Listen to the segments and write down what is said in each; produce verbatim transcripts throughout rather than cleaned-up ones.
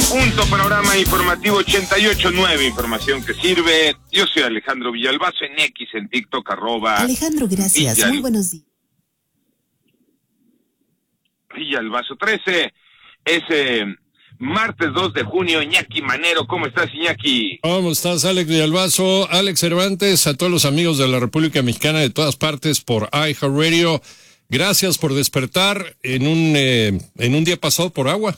Punto Panorama Informativo ochenta y ocho punto nueve, información que sirve. Yo soy Alejandro Villalbazo, en X, en TikTok, arroba. Alejandro, gracias. Villal... Muy buenos días. Villalbazo trece, es eh, martes dos de junio. Iñaki Manero, ¿cómo estás, Iñaki? ¿Cómo estás, Alex Villalbazo? Alex Cervantes, a todos los amigos de la República Mexicana de todas partes por iHeartRadio. Gracias por despertar en un, eh, en un día pasado por agua.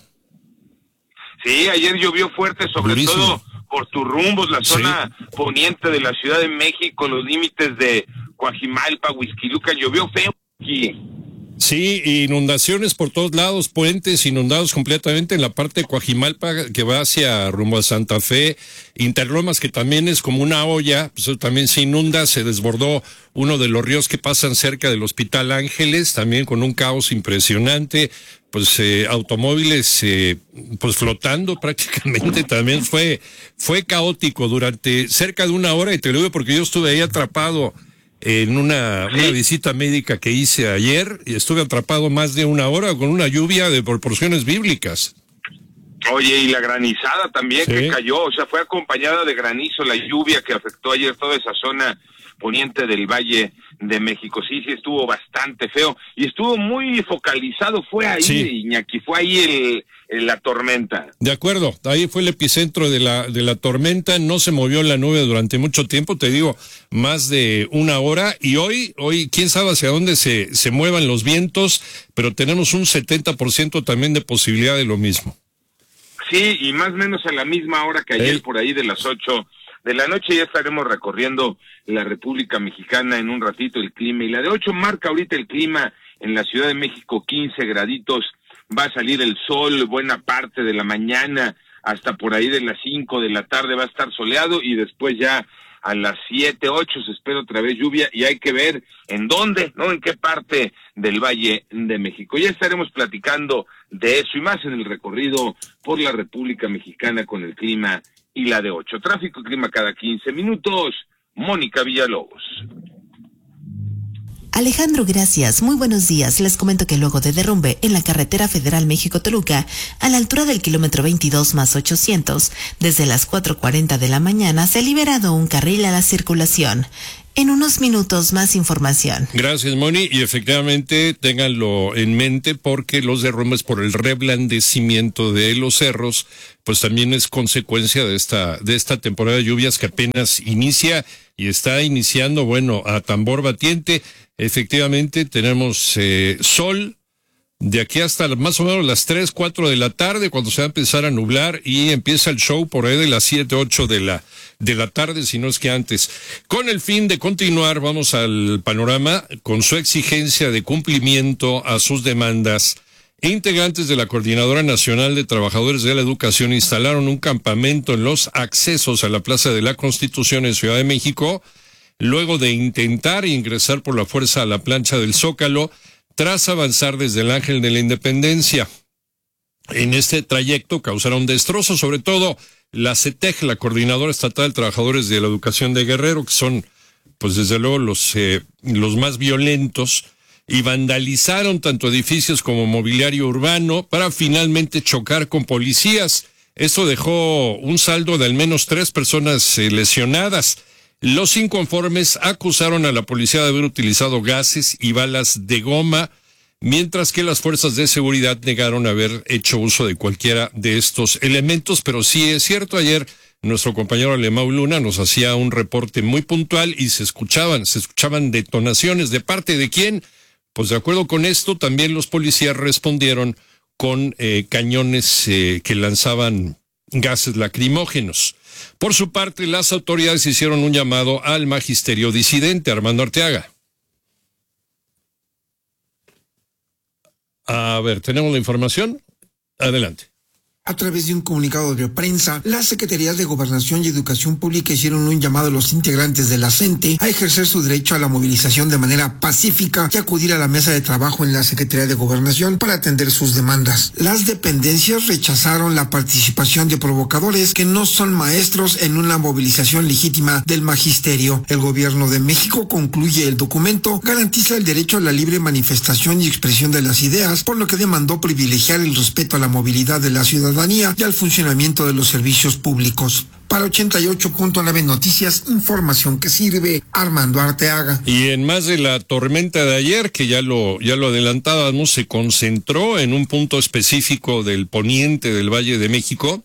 Sí, ayer llovió fuerte, sobre Durísimo. todo por tus rumbos, la zona sí. poniente de la Ciudad de México, los límites de Coajimalpa, Huixquilucan, llovió feo aquí. Sí, inundaciones por todos lados, puentes inundados completamente en la parte de Coajimalpa que va hacia rumbo a Santa Fe, Interlomas, que también es como una olla, pues también se inunda, se desbordó uno de los ríos que pasan cerca del Hospital Ángeles, también con un caos impresionante, pues eh, automóviles eh, pues flotando prácticamente, también fue fue caótico durante cerca de una hora, y te lo digo porque yo estuve ahí atrapado en una, ¿Sí? una visita médica que hice ayer, y estuve atrapado más de una hora con una lluvia de proporciones bíblicas. Oye, y la granizada también ¿Sí? que cayó, o sea, fue acompañada de granizo la lluvia que afectó ayer toda esa zona poniente del Valle de México. Sí, sí, estuvo bastante feo, y estuvo muy focalizado, fue ahí, sí. Iñaki, fue ahí el, el, la tormenta. De acuerdo, ahí fue el epicentro de la, de la tormenta, no se movió la nube durante mucho tiempo, te digo, más de una hora, y hoy, hoy, quién sabe hacia dónde se, se muevan los vientos, pero tenemos un setenta por ciento también de posibilidad de lo mismo. Sí, y más o menos a la misma hora que ayer, ¿Eh? por ahí de las ocho de la noche, ya estaremos recorriendo la República Mexicana en un ratito el clima, y la de ocho marca ahorita el clima en la Ciudad de México, quince graditos, va a salir el sol buena parte de la mañana, hasta por ahí de las cinco de la tarde va a estar soleado, y después ya a las siete, ocho se espera otra vez lluvia, y hay que ver en dónde, ¿no? En qué parte del Valle de México. Ya estaremos platicando de eso y más en el recorrido por la República Mexicana con el clima y la de ocho. Tráfico y clima cada quince minutos. Mónica Villalobos. Alejandro, gracias. Muy buenos días. Les comento que luego de derrumbe en la carretera federal México-Toluca, a la altura del kilómetro veintidós más ochocientos, desde las cuatro cuarenta de la mañana se ha liberado un carril a la circulación. En unos minutos más información. Gracias, Moni, y efectivamente ténganlo en mente porque los derrumbes por el reblandecimiento de los cerros, pues también es consecuencia de esta de esta temporada de lluvias que apenas inicia y está iniciando, bueno, a tambor batiente. Efectivamente tenemos eh, sol de aquí hasta más o menos las tres, cuatro de la tarde, cuando se va a empezar a nublar, y empieza el show por ahí de las siete, ocho de la, de la tarde, si no es que antes. Con el fin de continuar, vamos al panorama, con su exigencia de cumplimiento a sus demandas. Integrantes de la Coordinadora Nacional de Trabajadores de la Educación instalaron un campamento en los accesos a la Plaza de la Constitución en Ciudad de México, luego de intentar ingresar por la fuerza a la plancha del Zócalo, tras avanzar desde el Ángel de la Independencia. En este trayecto causaron destrozos, sobre todo la CETEG, la Coordinadora Estatal de Trabajadores de la Educación de Guerrero, que son, pues desde luego, los, eh, los más violentos, y vandalizaron tanto edificios como mobiliario urbano para finalmente chocar con policías. Esto dejó un saldo de al menos tres personas eh, lesionadas. Los inconformes acusaron a la policía de haber utilizado gases y balas de goma, mientras que las fuerzas de seguridad negaron haber hecho uso de cualquiera de estos elementos. Pero sí es cierto, ayer nuestro compañero Alemão Luna nos hacía un reporte muy puntual y se escuchaban, se escuchaban detonaciones. ¿De parte de quién? Pues de acuerdo con esto, también los policías respondieron con eh, cañones eh, que lanzaban gases lacrimógenos. Por su parte, las autoridades hicieron un llamado al magisterio disidente. Armando Arteaga. A ver, ¿tenemos la información? Adelante. A través de un comunicado de prensa, las Secretarías de Gobernación y Educación Pública hicieron un llamado a los integrantes de la CENTE a ejercer su derecho a la movilización de manera pacífica y acudir a la mesa de trabajo en la Secretaría de Gobernación para atender sus demandas. Las dependencias rechazaron la participación de provocadores que no son maestros en una movilización legítima del magisterio. El Gobierno de México, concluye el documento, garantiza el derecho a la libre manifestación y expresión de las ideas, por lo que demandó privilegiar el respeto a la movilidad de la ciudadanía ciudadanía y al funcionamiento de los servicios públicos. Para ochenta y ocho punto nueve Noticias, información que sirve. Armando Arteaga. Y en más de la tormenta de ayer, que ya lo, ya lo adelantábamos, se concentró en un punto específico del poniente del Valle de México,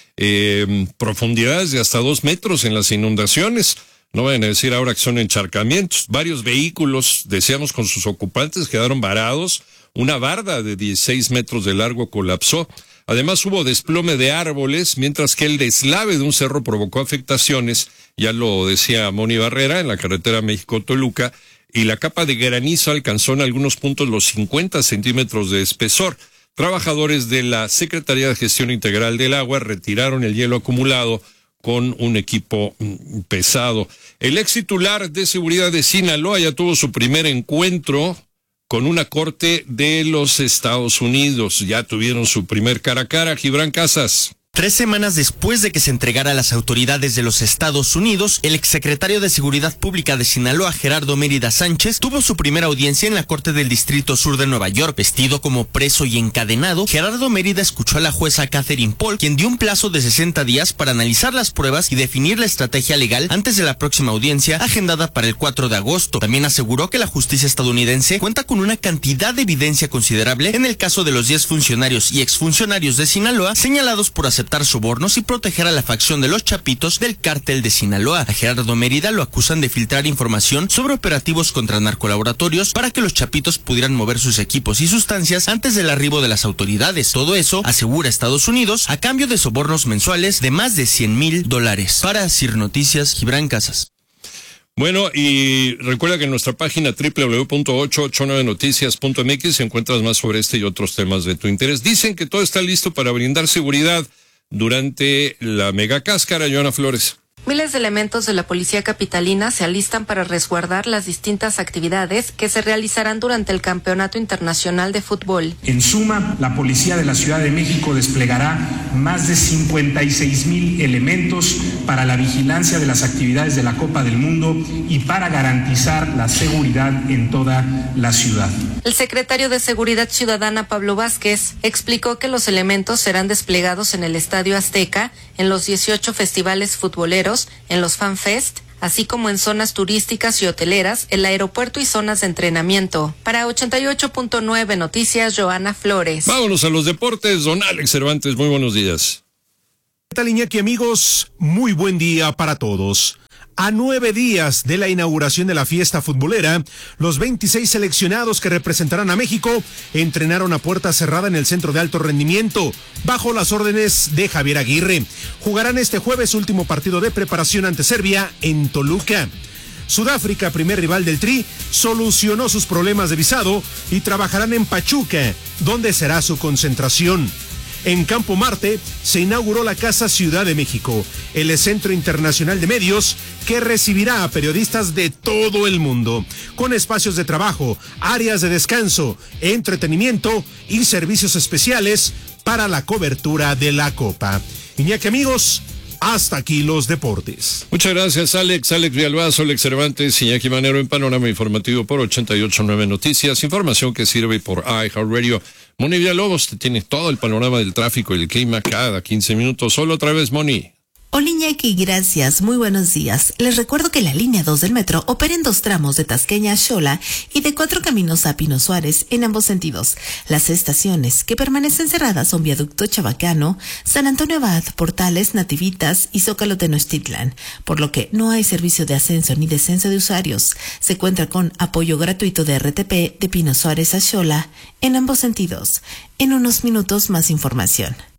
eh, profundidades de hasta dos metros en las inundaciones. No vayan a decir ahora que son encharcamientos. Varios vehículos, decíamos, con sus ocupantes quedaron varados. Una barda de dieciséis metros de largo colapsó. Además hubo desplome de árboles, mientras que el deslave de un cerro provocó afectaciones, ya lo decía Moni Barrera, en la carretera México-Toluca, y la capa de granizo alcanzó en algunos puntos los cincuenta centímetros de espesor. Trabajadores de la Secretaría de Gestión Integral del Agua retiraron el hielo acumulado con un equipo pesado. El ex titular de seguridad de Sinaloa ya tuvo su primer encuentro con una corte de los Estados Unidos. Ya tuvieron su primer cara a cara. Gibran Casas. Tres semanas después de que se entregara a las autoridades de los Estados Unidos, el exsecretario de Seguridad Pública de Sinaloa, Gerardo Mérida Sánchez, tuvo su primera audiencia en la Corte del Distrito Sur de Nueva York. Vestido como preso y encadenado, Gerardo Mérida escuchó a la jueza Catherine Paul, quien dio un plazo de sesenta días para analizar las pruebas y definir la estrategia legal antes de la próxima audiencia, agendada para el cuatro de agosto. También aseguró que la justicia estadounidense cuenta con una cantidad de evidencia considerable en el caso de los diez funcionarios y exfuncionarios de Sinaloa señalados por aceptar sobornos y proteger a la facción de los Chapitos del cártel de Sinaloa. A Gerardo Mérida lo acusan de filtrar información sobre operativos contra narcolaboratorios para que los Chapitos pudieran mover sus equipos y sustancias antes del arribo de las autoridades. Todo eso, asegura Estados Unidos, a cambio de sobornos mensuales de más de cien mil dólares. Para Sir Noticias, Gibran Casas. Bueno, y recuerda que en nuestra página doble u doble u doble u punto ochocientos ochenta y nueve noticias punto m x encuentras más sobre este y otros temas de tu interés. Dicen que todo está listo para brindar seguridad durante la mega cáscara. Joana Flores. Miles de elementos de la policía capitalina se alistan para resguardar las distintas actividades que se realizarán durante el Campeonato Internacional de Fútbol. En suma, la Policía de la Ciudad de México desplegará más de cincuenta y seis mil elementos para la vigilancia de las actividades de la Copa del Mundo y para garantizar la seguridad en toda la ciudad. El secretario de Seguridad Ciudadana, Pablo Vázquez, explicó que los elementos serán desplegados en el Estadio Azteca, en los dieciocho festivales futboleros, en los FanFest, así como en zonas turísticas y hoteleras, el aeropuerto y zonas de entrenamiento. Para ochenta y ocho punto nueve Noticias, Joana Flores. Vámonos a los deportes. Don Alex Cervantes, muy buenos días. ¿Qué tal, Iñaki, amigos? Muy buen día para todos. A nueve días de la inauguración de la fiesta futbolera, los veintiséis seleccionados que representarán a México entrenaron a puerta cerrada en el Centro de Alto Rendimiento, bajo las órdenes de Javier Aguirre. Jugarán este jueves su último partido de preparación ante Serbia en Toluca. Sudáfrica, primer rival del Tri, solucionó sus problemas de visado y trabajarán en Pachuca, donde será su concentración. En Campo Marte se inauguró la Casa Ciudad de México, el Centro Internacional de Medios que recibirá a periodistas de todo el mundo, con espacios de trabajo, áreas de descanso, entretenimiento y servicios especiales para la cobertura de la Copa. Iñaki, amigos, hasta aquí los deportes. Muchas gracias, Alex. Alex Villalbazo, Alex Cervantes, Iñaki Manero en Panorama Informativo por ochenta y ocho punto nueve Noticias. Información que sirve por iHeartRadio. Moni Villalobos te tiene todo el panorama del tráfico y el clima cada quince minutos. Solo otra vez, Moni. Hola Iñaki, gracias, muy buenos días. Les recuerdo que la línea dos del metro opera en dos tramos de Tasqueña a Xola y de Cuatro Caminos a Pino Suárez en ambos sentidos. Las estaciones que permanecen cerradas son Viaducto Chabacano, San Antonio Abad, Portales, Nativitas y Zócalo Tenochtitlan, por lo que no hay servicio de ascenso ni descenso de usuarios. Se cuenta con apoyo gratuito de R T P de Pino Suárez a Xola en ambos sentidos. En unos minutos más información.